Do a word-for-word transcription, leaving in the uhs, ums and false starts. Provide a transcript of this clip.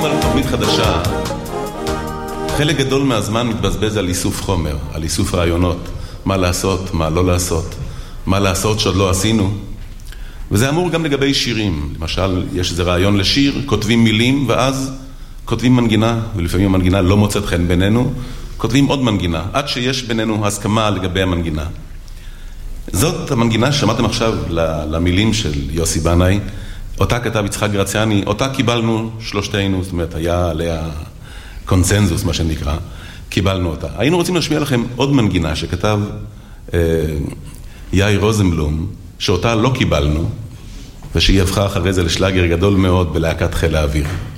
על תוכנית חדשה, חלק גדול מהזמן מתבזבז על איסוף חומר, על איסוף רעיונות, מה לעשות, מה לא לעשות, מה לעשות שעוד לא עשינו. וזה אמור גם לגבי שירים. למשל, יש איזה רעיון לשיר, כותבים מילים ואז כותבים מנגינה, ולפעמים המנגינה לא מוצאת חן בינינו, כותבים עוד מנגינה, עד שיש בינינו הסכמה לגבי המנגינה. זאת המנגינה ששמעתם עכשיו למילים של יוסי בנאי, אותה כתב יצחק גרציאני, אותה קיבלנו שלושתנו, זאת אומרת, היה עליה קונצנזוס, מה שנקרא, קיבלנו אותה. היינו רוצים להשמיע לכם עוד מנגינה שכתב אה, יאיר רוזנבלום, שאותה לא קיבלנו, ושהיא הפכה אחרי זה לשלאגר גדול מאוד בלהקת חיל האוויר.